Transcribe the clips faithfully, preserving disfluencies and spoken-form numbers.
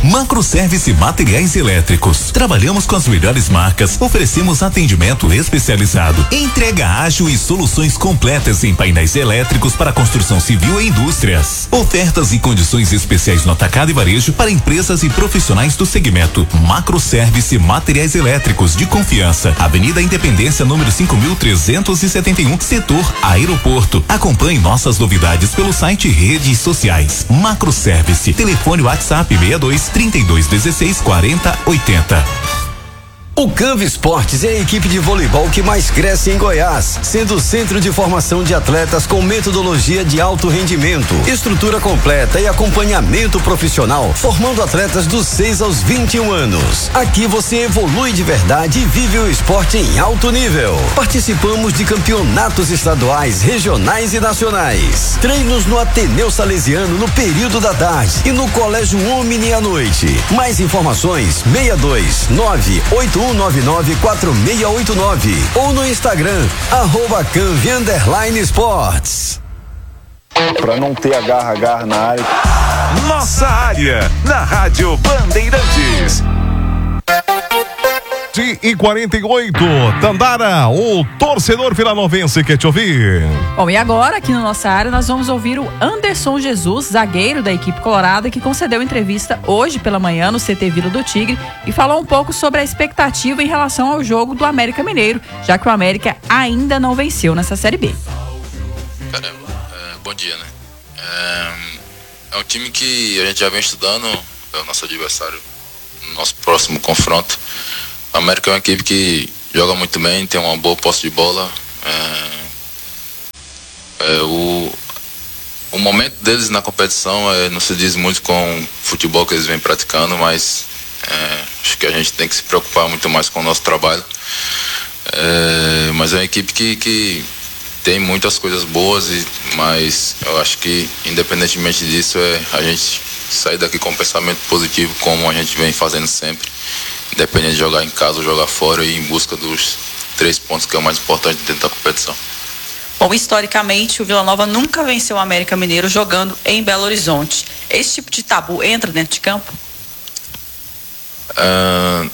Macroservice Materiais Elétricos. Trabalhamos com as melhores marcas, oferecemos atendimento especializado, entrega ágil e soluções completas em painéis elétricos para construção civil e indústrias. Ofertas e condições especiais no atacado e varejo para empresas e profissionais do segmento. Macroservice Materiais Elétricos de confiança. Avenida Independência, número cinco mil trezentos e setenta e um, setor Aeroporto. Acompanhe nossas novidades pelo site e redes sociais. Macroservice. Telefone WhatsApp seis dois, trinta e dois, dezesseis, quarenta, oitenta. O Canva Esportes é a equipe de voleibol que mais cresce em Goiás, sendo o centro de formação de atletas com metodologia de alto rendimento, estrutura completa e acompanhamento profissional, formando atletas dos seis aos vinte e um anos. Aqui você evolui de verdade e vive o esporte em alto nível. Participamos de campeonatos estaduais, regionais e nacionais. Treinos no Ateneu Salesiano no período da tarde e no Colégio Omni à noite. Mais informações seis dois nove oito um nove nove quatro seis oito nove ou no Instagram arroba Canvi underline esportes. Pra não ter agarra-agarra na área. Nossa área, na Rádio Bandeirantes. E quarenta e oito, Tandara, o torcedor vilanovense quer te ouvir. Bom, e agora aqui na nossa área nós vamos ouvir o Anderson Jesus, zagueiro da equipe colorada, que concedeu entrevista hoje pela manhã no C T Vila do Tigre e falou um pouco sobre a expectativa em relação ao jogo do América Mineiro, já que o América ainda não venceu nessa Série B. Caramba, é, bom dia, né? É, é um time que a gente já vem estudando, é o nosso adversário no nosso próximo confronto. O América é uma equipe que joga muito bem, tem uma boa posse de bola. É, é, o, o momento deles na competição é, não se diz muito com o futebol que eles vêm praticando, mas é, acho que a gente tem que se preocupar muito mais com o nosso trabalho. É, mas é uma equipe que, que tem muitas coisas boas, e, mas eu acho que independentemente disso é a gente sair daqui com um pensamento positivo, como a gente vem fazendo sempre. Independente de jogar em casa ou jogar fora, e em busca dos três pontos, que é o mais importante dentro da competição. Bom, historicamente, o Vila Nova nunca venceu o América Mineiro jogando em Belo Horizonte. Esse tipo de tabu entra dentro de campo? Uh,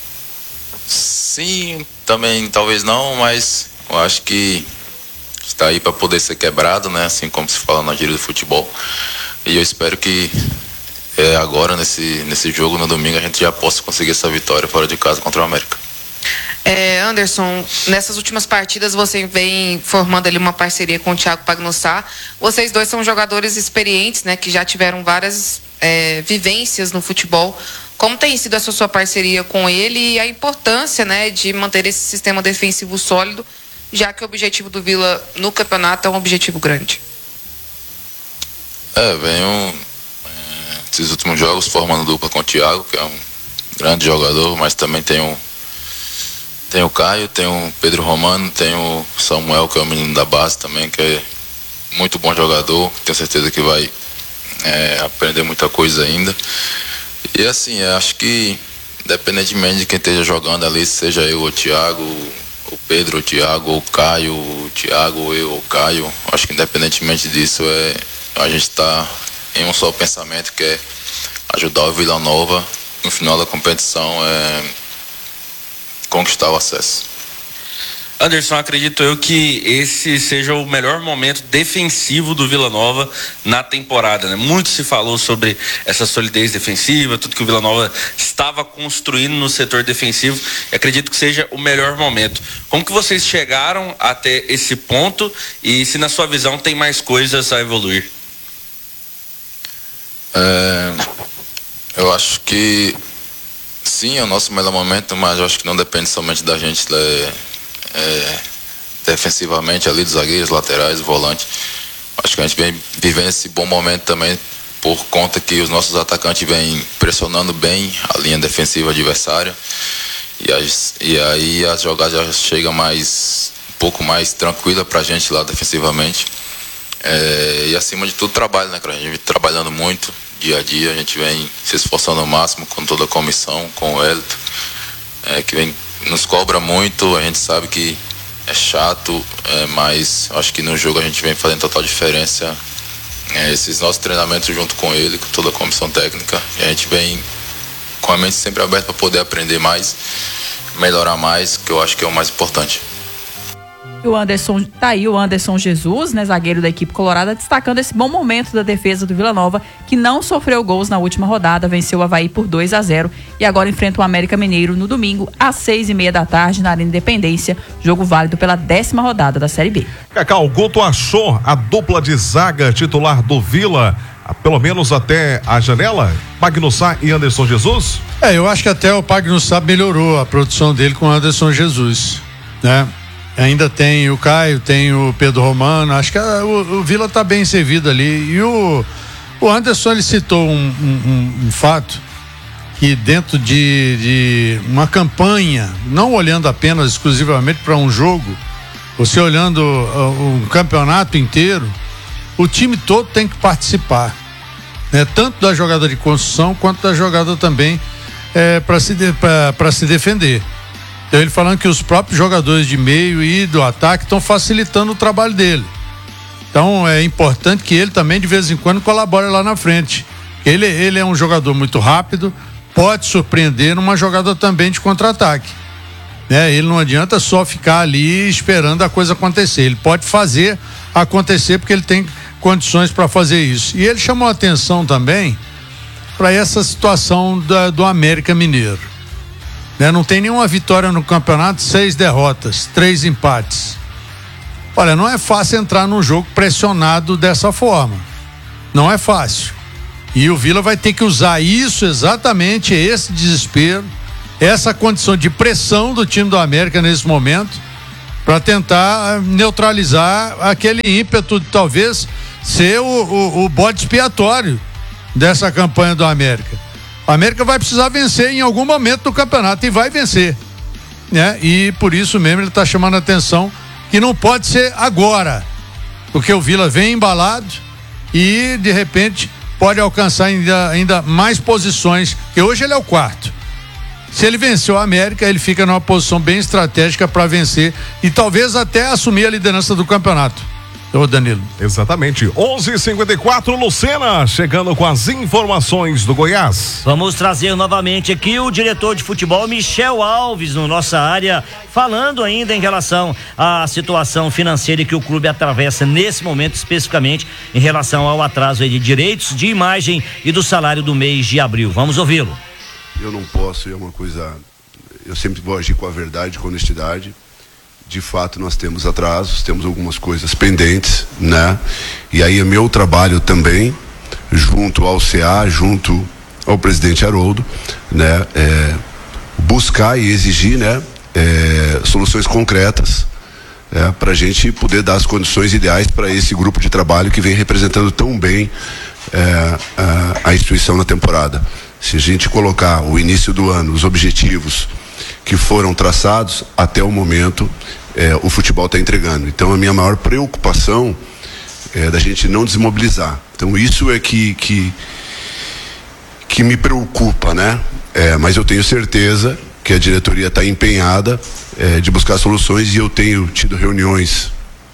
sim, também talvez não, mas eu acho que está aí para poder ser quebrado, né? Assim como se fala na gíria do futebol. E eu espero que É, agora nesse, nesse jogo no domingo a gente já possa conseguir essa vitória fora de casa contra o América. É, Anderson, nessas últimas partidas você vem formando ali uma parceria com o Thiago Pagnussá. Vocês dois são jogadores experientes, né, que já tiveram várias é, vivências no futebol. Como tem sido essa sua parceria com ele e a importância, né, de manter esse sistema defensivo sólido, já que o objetivo do Vila no campeonato é um objetivo grande? É, venho esses últimos jogos formando dupla com o Thiago, que é um grande jogador, mas também tem o, tem o Caio, tem o Pedro Romano, tem o Samuel, que é o menino da base também, que é muito bom jogador, tenho certeza que vai é, aprender muita coisa ainda. E assim, eu acho que independentemente de quem esteja jogando ali, seja eu ou o Thiago, o Pedro, o Thiago, ou o Caio, o Thiago, ou eu ou o Caio, acho que independentemente disso, é, a gente está em um só pensamento, que é ajudar o Vila Nova no final da competição é conquistar o acesso. Anderson, acredito eu que esse seja o melhor momento defensivo do Vila Nova na temporada, né? Muito se falou sobre essa solidez defensiva, tudo que o Vila Nova estava construindo no setor defensivo, e acredito que seja o melhor momento. Como que vocês chegaram até esse ponto, e se na sua visão tem mais coisas a evoluir? É, eu acho que sim, é o nosso melhor momento, mas eu acho que não depende somente da gente é, é, defensivamente ali, dos zagueiros, laterais, volante. Acho que a gente vem vivendo esse bom momento também por conta que os nossos atacantes vêm pressionando bem a linha defensiva adversária, e, as, e aí as jogadas já chegam mais, um pouco mais tranquila pra gente lá defensivamente. É, e acima de tudo trabalho, né, cara? A gente vem trabalhando muito dia a dia, a gente vem se esforçando ao máximo com toda a comissão, com o Hélito, é, que vem, nos cobra muito. A gente sabe que é chato, é, mas acho que no jogo a gente vem fazendo total diferença. É, esses nossos treinamentos junto com ele, com toda a comissão técnica, e a gente vem com a mente sempre aberta para poder aprender mais, melhorar mais, que eu acho que é o mais importante. O Anderson, tá aí o Anderson Jesus, né, zagueiro da equipe colorada, destacando esse bom momento da defesa do Vila Nova, que não sofreu gols na última rodada, venceu o Avaí por dois a zero e agora enfrenta o América Mineiro no domingo, às seis e meia da tarde, na Arena Independência, jogo válido pela décima rodada da Série B. Cacau, Guto achou a dupla de zaga titular do Vila, pelo menos até a janela? Pagnussá e Anderson Jesus? É, eu acho que até o Pagnussá melhorou a produção dele com o Anderson Jesus, né? Ainda tem o Caio, tem o Pedro Romano, acho que a, o, o Vila está bem servido ali. E o, o Anderson, ele citou um, um, um fato que dentro de, de uma campanha, não olhando apenas exclusivamente para um jogo, você olhando uh, um campeonato inteiro, o time todo tem que participar, né? Tanto da jogada de construção quanto da jogada também é, para se, de, se defender. Então ele falando que os próprios jogadores de meio e do ataque estão facilitando o trabalho dele. Então é importante que ele também de vez em quando colabore lá na frente. Ele, ele é um jogador muito rápido, pode surpreender numa jogada também de contra-ataque, né? Ele não adianta só ficar ali esperando a coisa acontecer, ele pode fazer acontecer porque ele tem condições para fazer isso. E ele chamou a atenção também para essa situação da, do América Mineiro. Né? Não tem nenhuma vitória no campeonato, seis derrotas, três empates. Olha, não é fácil entrar num jogo pressionado dessa forma. Não é fácil. E o Vila vai ter que usar isso, exatamente esse desespero, essa condição de pressão do time do América nesse momento, para tentar neutralizar aquele ímpeto de talvez ser o, o, o bode expiatório dessa campanha do América. A América vai precisar vencer em algum momento do campeonato e vai vencer, né? E por isso mesmo ele está chamando a atenção que não pode ser agora, porque o Vila vem embalado e de repente pode alcançar ainda, ainda mais posições, que hoje ele é o quarto. Se ele venceu o América, ele fica numa posição bem estratégica para vencer e talvez até assumir a liderança do campeonato. Ô Danilo. Exatamente. onze e cinquenta e quatro, Lucena, chegando com as informações do Goiás. Vamos trazer novamente aqui o diretor de futebol, Michel Alves, no nossa área, falando ainda em relação à situação financeira que o clube atravessa nesse momento, especificamente em relação ao atraso aí de direitos de imagem e do salário do mês de abril. Vamos ouvi-lo. Eu não posso, é uma coisa, eu sempre vou agir com a verdade, com honestidade. De fato nós temos atrasos, temos algumas coisas pendentes, né? E aí é meu trabalho também, junto ao C A, junto ao presidente Haroldo, né? É, buscar e exigir, né? É, soluções concretas, é, para a gente poder dar as condições ideais para esse grupo de trabalho que vem representando tão bem é, a, a instituição na temporada. Se a gente colocar o início do ano, os objetivos que foram traçados até o momento, é, o futebol está entregando. Então a minha maior preocupação é da gente não desmobilizar. Então isso é que que, que me preocupa, né? É, mas eu tenho certeza que a diretoria está empenhada é, de buscar soluções e eu tenho tido reuniões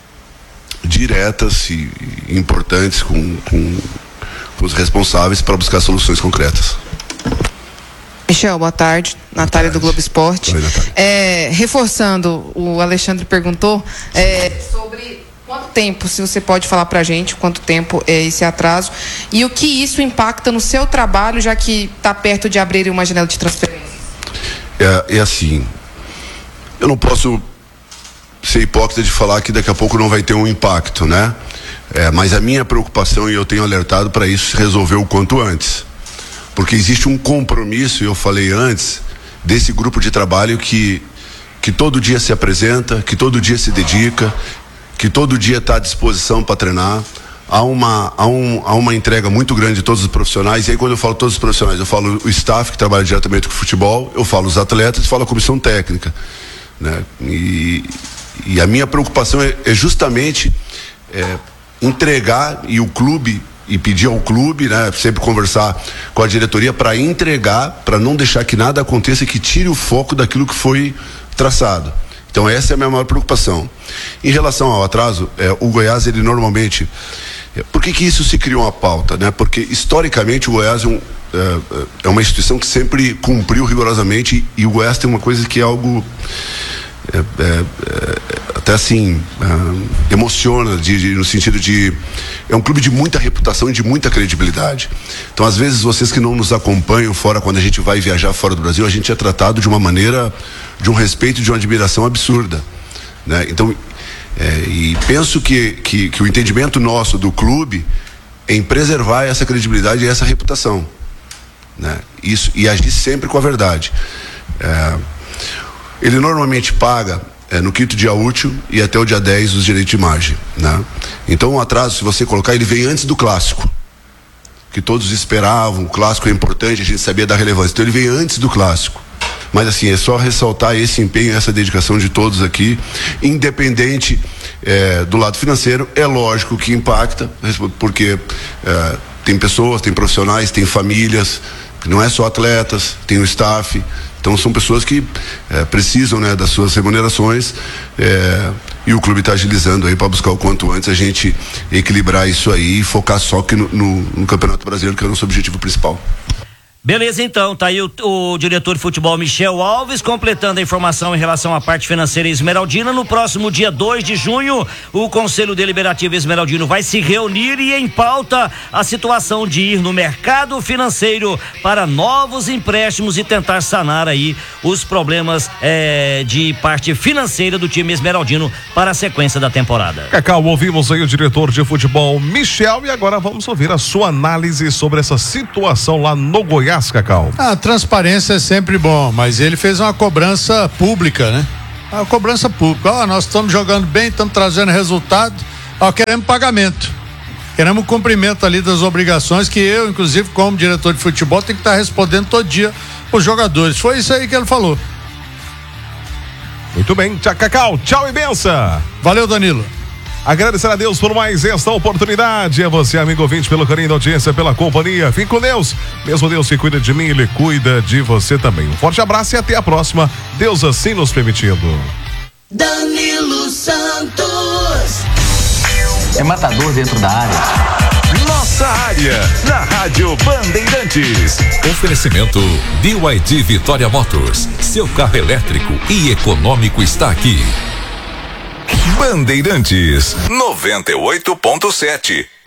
diretas e, e importantes com, com, com os responsáveis para buscar soluções concretas. Michel, boa tarde. Boa Natália tarde. Do Globo Esporte. Oi, Natália. É, reforçando, o Alexandre perguntou é, sobre quanto tempo, se você pode falar pra gente, quanto tempo é esse atraso e o que isso impacta no seu trabalho, já que está perto de abrir uma janela de transferência. É, é assim, eu não posso ser hipócrita de falar que daqui a pouco não vai ter um impacto, né? É, mas a minha preocupação, e eu tenho alertado para isso, se resolver o quanto antes. Porque existe um compromisso, eu falei antes, desse grupo de trabalho que, que todo dia se apresenta, que todo dia se dedica, que todo dia está à disposição para treinar. Há uma, há, um, há uma entrega muito grande de todos os profissionais, e aí quando eu falo todos os profissionais, eu falo o staff que trabalha diretamente com o futebol, eu falo os atletas, falo a comissão técnica, né? E, e a minha preocupação é, é justamente é, entregar e o clube e pedir ao clube, né, sempre conversar com a diretoria para entregar, para não deixar que nada aconteça que tire o foco daquilo que foi traçado. Então essa é a minha maior preocupação. Em relação ao atraso, é, o Goiás, ele normalmente, é, por que que isso se criou uma pauta, né? Porque historicamente o Goiás é um, é, é uma instituição que sempre cumpriu rigorosamente, e o Goiás tem uma coisa que é algo é, é, é, até assim é, emociona de, de, no sentido de é um clube de muita reputação e de muita credibilidade. Então, às vezes, vocês que não nos acompanham fora, quando a gente vai viajar fora do Brasil, a gente é tratado de uma maneira, de um respeito, de uma admiração absurda, né? Então, é, e penso que, que, que o entendimento nosso do clube em preservar essa credibilidade e essa reputação, né? Isso, e agir sempre com a verdade. É, ele normalmente paga é, no quinto dia útil e até o dia dez os direitos de imagem, né? Então o atraso, se você colocar, ele vem antes do clássico, que todos esperavam. O clássico é importante, a gente sabia da relevância, então ele vem antes do clássico. Mas assim, é só ressaltar esse empenho, essa dedicação de todos aqui, independente é, do lado financeiro. É lógico que impacta, porque é, tem pessoas, tem profissionais, tem famílias, não é só atletas, tem o staff. Então são pessoas que é, precisam, né, das suas remunerações, é, e o clube está agilizando aí para buscar o quanto antes a gente equilibrar isso aí e focar só que no, no, no Campeonato Brasileiro, que é o nosso objetivo principal. Beleza, então, tá aí o, o diretor de futebol Michel Alves completando a informação em relação à parte financeira esmeraldina. No próximo dia dois de junho, o Conselho Deliberativo Esmeraldino vai se reunir e em pauta a situação de ir no mercado financeiro para novos empréstimos e tentar sanar aí os problemas é, de parte financeira do time esmeraldino para a sequência da temporada. Cacau, ouvimos aí o diretor de futebol Michel e agora vamos ouvir a sua análise sobre essa situação lá no Goiás. Cacau. A transparência é sempre bom, mas ele fez uma cobrança pública, né? Uma cobrança pública. Ó, nós estamos jogando bem, estamos trazendo resultado, ó, queremos pagamento. Queremos cumprimento ali das obrigações que eu, inclusive, como diretor de futebol, tenho que estar respondendo todo dia os jogadores. Foi isso aí que ele falou. Muito bem, tchau, Cacau, tchau e benção. Valeu, Danilo. Agradecer a Deus por mais esta oportunidade. É você, amigo ouvinte, pelo carinho da audiência, pela companhia. Fique com Deus. Mesmo Deus que cuida de mim, Ele cuida de você também. Um forte abraço e até a próxima. Deus assim nos permitindo. Danilo Santos. É matador dentro da área. Nossa área, na Rádio Bandeirantes. Oferecimento B Y D Vitória Motors. Seu carro elétrico e econômico está aqui. Bandeirantes noventa e oito ponto sete.